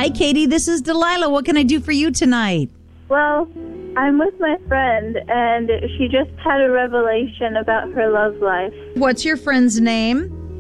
Hi, Katie. This is Delilah. What can I do for you tonight? Well, I'm with my friend, and she just had a revelation about her love life. What's your friend's name?